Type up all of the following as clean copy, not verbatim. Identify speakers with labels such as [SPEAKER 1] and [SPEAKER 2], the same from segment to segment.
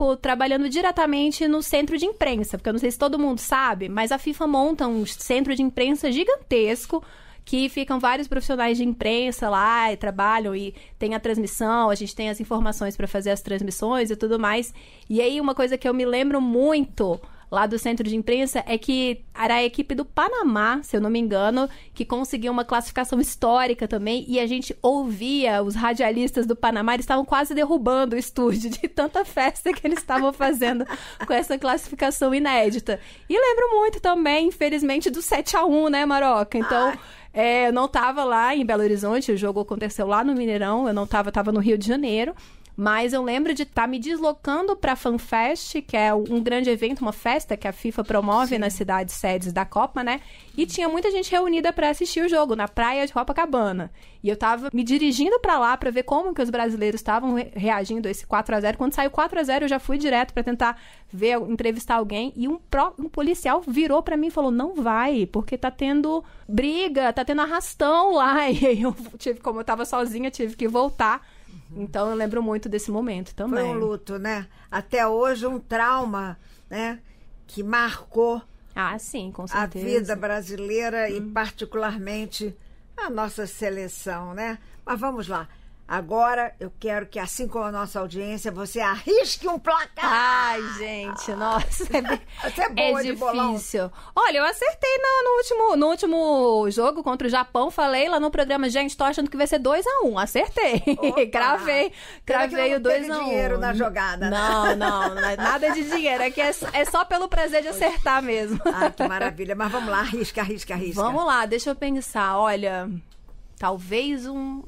[SPEAKER 1] trabalhando diretamente no centro de imprensa, porque eu não sei se todo mundo sabe, mas a FIFA monta um centro de imprensa gigantesco, que ficam vários profissionais de imprensa lá e trabalham e tem a transmissão, a gente tem as informações para fazer as transmissões e tudo mais. E aí uma coisa que eu me lembro muito lá do centro de imprensa é que era a equipe do Panamá, se eu não me engano, que conseguiu uma classificação histórica também, e a gente ouvia os radialistas do Panamá, eles estavam quase derrubando o estúdio de tanta festa que eles estavam fazendo com essa classificação inédita. E lembro muito também, infelizmente, do 7-1, né, Maroca? Então... eu não estava lá em Belo Horizonte, o jogo aconteceu lá no Mineirão, eu não estava no Rio de Janeiro, mas eu lembro de estar me deslocando para a FanFest, que é um grande evento, uma festa que a FIFA promove nas cidades sedes da Copa, né? E tinha muita gente reunida para assistir o jogo na praia de Copacabana. E eu estava me dirigindo para lá para ver como que os brasileiros estavam reagindo a esse 4-0. Quando saiu 4-0, eu já fui direto para tentar entrevistar alguém. E um policial virou para mim e falou, não vai, porque tá tendo briga, tá tendo arrastão lá. E aí como eu estava sozinha, tive que voltar. Então, eu lembro muito desse momento também.
[SPEAKER 2] Foi um luto, né? Até hoje, um trauma, né? Que marcou
[SPEAKER 1] sim, com certeza.
[SPEAKER 2] A vida brasileira e, particularmente, a nossa seleção, né? Mas vamos lá. Agora, eu quero que, assim como a nossa audiência, você arrisque um placar.
[SPEAKER 1] Ai, gente, nossa.
[SPEAKER 2] Você é boa de bolão.
[SPEAKER 1] Difícil. Olha, eu acertei no último jogo contra o Japão. Falei lá no programa, gente, tô achando que vai ser 2-1. Acertei. Cravei o 2-1.
[SPEAKER 2] Não teve dinheiro na jogada, né?
[SPEAKER 1] Não, nada de dinheiro. É que é só pelo prazer de acertar mesmo.
[SPEAKER 2] Ai, que maravilha. Mas vamos lá, arrisca.
[SPEAKER 1] Vamos lá, deixa eu pensar. Olha, talvez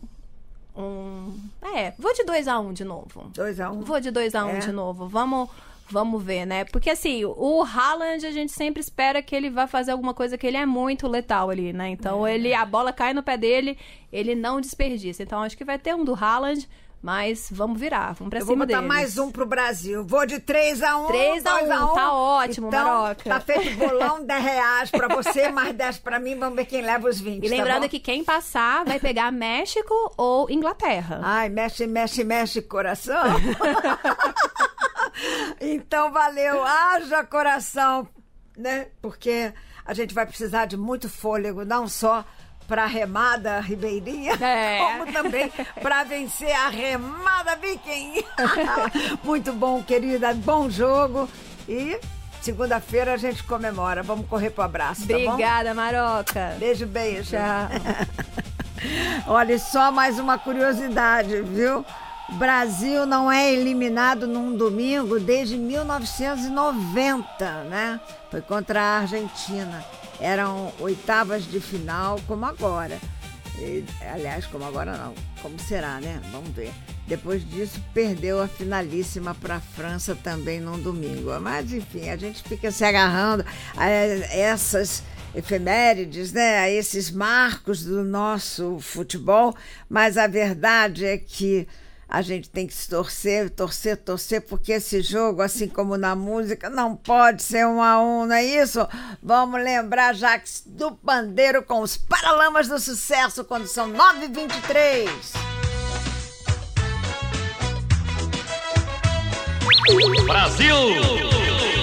[SPEAKER 1] vou de 2-1 de novo.
[SPEAKER 2] 2-1?
[SPEAKER 1] Vou de 2-1 de novo. Vamos ver, né? Porque assim, o Haaland, a gente sempre espera que ele vá fazer alguma coisa, que ele é muito letal ali, né? Então a bola cai no pé dele, ele não desperdiça. Então acho que vai ter um do Haaland, mas vamos virar, vamos pra cima deles.
[SPEAKER 2] Eu vou botar mais um pro Brasil. Vou de 3-1.
[SPEAKER 1] 3-1, tá ótimo,
[SPEAKER 2] então,
[SPEAKER 1] Maroca.
[SPEAKER 2] Tá feito bolão, R$10 pra você, mais 10 pra mim. Vamos ver quem leva os 20,
[SPEAKER 1] E lembrando que quem passar vai pegar México ou Inglaterra.
[SPEAKER 2] Ai, mexe, coração. Então, valeu. Haja coração, né? Porque a gente vai precisar de muito fôlego, não só para a remada ribeirinha, como também para vencer a remada viking. Muito bom, querida, bom jogo. E segunda-feira a gente comemora. Vamos correr pro abraço, tá bom?
[SPEAKER 1] Obrigada, Maroca.
[SPEAKER 2] Beijo.
[SPEAKER 1] Tchau.
[SPEAKER 2] Olha, só mais uma curiosidade, viu? Brasil não é eliminado num domingo desde 1990, né? Foi contra a Argentina. Eram oitavas de final, como agora. Aliás, como agora não. Como será, né? Vamos ver. Depois disso, perdeu a finalíssima para a França também num domingo. Mas, enfim, a gente fica se agarrando a essas efemérides, né? A esses marcos do nosso futebol. Mas a verdade é que a gente tem que torcer, porque esse jogo, assim como na música, não pode ser 1-1, não é isso? Vamos lembrar, Jax, do Pandeiro com os Paralamas do Sucesso, quando são 9h23.
[SPEAKER 3] Brasil!